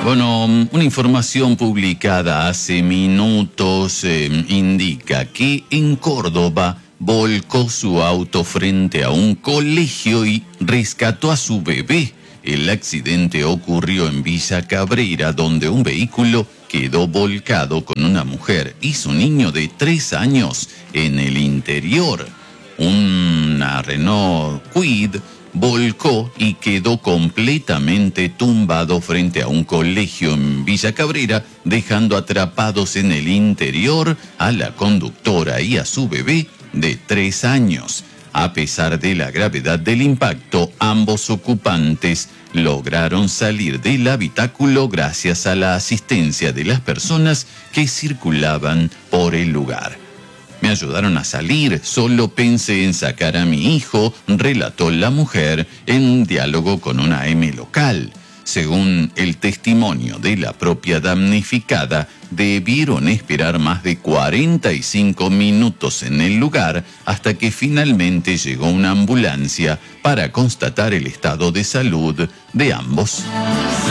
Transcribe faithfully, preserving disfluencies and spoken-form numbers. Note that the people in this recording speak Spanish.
Bueno, una información publicada hace minutos eh, indica que en Córdoba volcó su auto frente a un colegio y rescató a su bebé. El accidente ocurrió en Villa Cabrera, donde un vehículo quedó volcado con una mujer y su niño de tres años en el interior. Una Renault Kwid volcó y quedó completamente tumbado frente a un colegio en Villa Cabrera, dejando atrapados en el interior a la conductora y a su bebé de tres años. A pesar de la gravedad del impacto, ambos ocupantes lograron salir del habitáculo gracias a la asistencia de las personas que circulaban por el lugar. Me ayudaron a salir, solo pensé en sacar a mi hijo, relató la mujer en un diálogo con una A M local. Según el testimonio de la propia damnificada, debieron esperar más de cuarenta y cinco minutos en el lugar hasta que finalmente llegó una ambulancia para constatar el estado de salud de ambos.